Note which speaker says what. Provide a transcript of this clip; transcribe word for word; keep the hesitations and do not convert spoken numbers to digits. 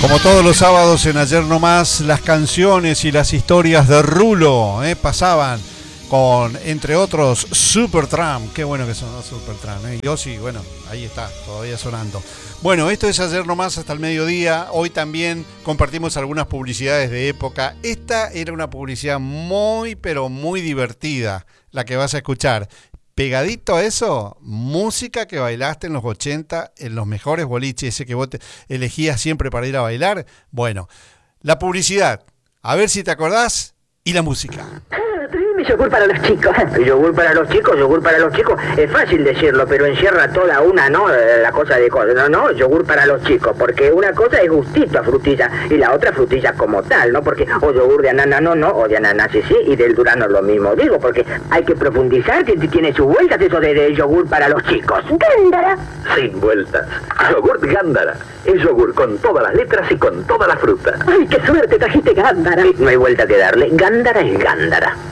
Speaker 1: Como todos los sábados en Ayer No Más, las canciones y las historias de Rulo eh, pasaban con, entre otros, Supertramp. Qué bueno que sonó Supertramp. Eh. Yo sí, bueno, ahí está, todavía sonando. Bueno, esto es Ayer No Más hasta el mediodía. Hoy también compartimos algunas publicidades de época. Esta era una publicidad muy, pero muy divertida, la que vas a escuchar. Pegadito a eso, música que bailaste en los ochenta, en los mejores boliches, ese que vos te elegías siempre para ir a bailar. Bueno, la publicidad, a ver si te acordás, y la música.
Speaker 2: Mi yogur para los chicos. Yogur para los chicos, yogur para los chicos. Es fácil decirlo, pero encierra toda una, ¿no? La cosa de cosas. No, no, yogur para los chicos. Porque una cosa es gustito a frutilla y la otra frutilla como tal, ¿no? Porque o yogur de ananá no, no, o de ananá sí, sí, y del durazno lo mismo. Digo, porque hay que profundizar, que tiene sus vueltas eso de, de yogur para los chicos. ¡Gándara!
Speaker 3: Sin vueltas. Yogur Gándara. Es yogur con todas las letras y con toda la fruta.
Speaker 2: ¡Ay, qué suerte trajiste Gándara! Sí, no hay vuelta que darle. Gándara es Gándara.